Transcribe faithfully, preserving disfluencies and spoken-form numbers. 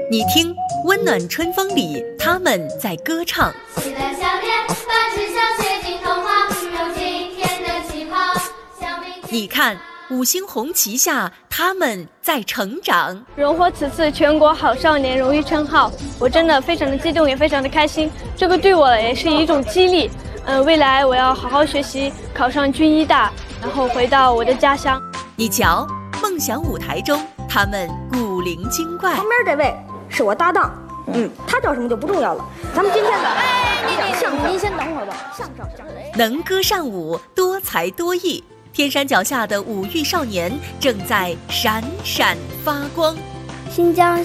你听，温暖春风里，他们在歌唱。 喜乐相连，把志向写进童话，有今天的起跑。 你看，五星红旗下，他们在成长。 荣获此次全国好少年荣誉称号，我真的非常的激动，也非常的开心。这个对我也是一种激励。嗯、呃，未来我要好好学习，考上军医大，然后回到我的家乡。 你瞧，梦想舞台中，他们古灵精怪。 旁边这位是我搭档，嗯，他叫什么就不重要了。咱们今天的讲相声，您先等会儿吧。相声，相声， 能歌善舞，多才多艺。天山脚下的五育少年正在闪闪发光。 新疆